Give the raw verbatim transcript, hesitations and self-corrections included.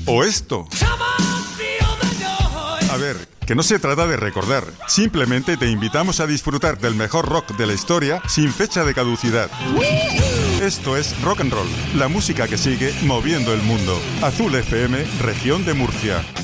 o esto. A ver, que no se trata de recordar. Simplemente te invitamos a disfrutar del mejor rock de la historia sin fecha de caducidad. Esto es Rock and Roll, la música que sigue moviendo el mundo. Azul F M, Región de Murcia.